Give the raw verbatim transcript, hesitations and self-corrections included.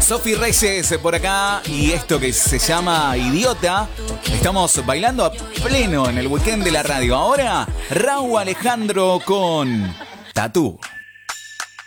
Sofi Reyes por acá y esto que se llama Idiota. Estamos bailando a pleno en el weekend de la radio. Ahora, Rauw Alejandro con Tatú.